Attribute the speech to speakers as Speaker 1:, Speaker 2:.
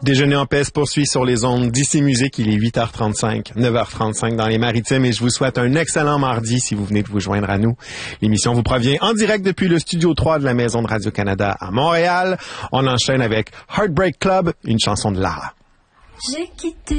Speaker 1: Déjeuner en paix se poursuit sur les ondes d'Ici Musique. Il est 8h35, 9h35 dans les Maritimes et je vous souhaite un excellent mardi si vous venez de vous joindre à nous. L'émission vous provient en direct depuis le studio 3 de la Maison de Radio-Canada à Montréal. On enchaîne avec Heartbreak Club, une chanson de Lara.
Speaker 2: J'ai quitté